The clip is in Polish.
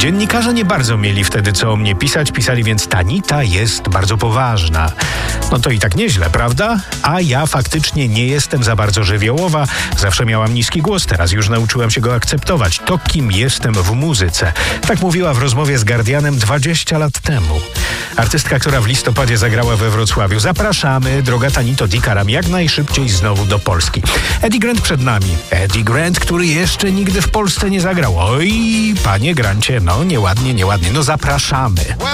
Dziennikarze nie bardzo mieli wtedy co o mnie pisać, pisali więc: Tanita jest bardzo poważna. No to i tak nieźle, prawda? A ja faktycznie nie jestem za bardzo żywiołowa. Zawsze miałam niski głos, teraz już nauczyłem się go akceptować. To kim jestem w muzyce. Tak mówiła w rozmowie z Guardianem 20 lat temu. Artystka, która w listopadzie zagrała we Wrocławiu. Zapraszamy, droga Tanito Dikaram, jak najszybciej znowu do Polski. Eddie Grant przed nami. Eddie Grant, który jeszcze nigdy w Polsce nie zagrał. Oj, panie Grancie, no nieładnie. No zapraszamy.